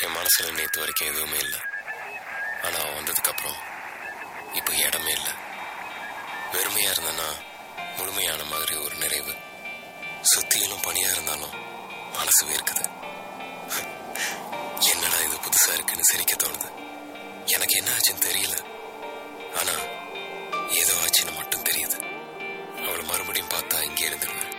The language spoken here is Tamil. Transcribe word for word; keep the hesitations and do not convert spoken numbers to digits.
என் மனசுல நேற்று வரைக்கும் எதுவுமே இல்லை. ஆனா அவன் வந்ததுக்கு அப்புறம் இப்போ இடமே இல்லை. வெறுமையா இருந்தேன்னா முழுமையான மாதிரி ஒரு நிறைவு. சுத்தியிலும் பணியா இருந்தாலும் மனசு வேர்க்குது. என்னடா இது புதுசா இருக்குன்னு சிரிக்க தோணுது. எனக்கு என்ன ஆச்சுன்னு தெரியல, ஆனா ஏதோ ஆச்சுன்னு மட்டும் தெரியுது. அவளை மறுபடியும் பார்த்தா இங்கே இருந்துருவேன்.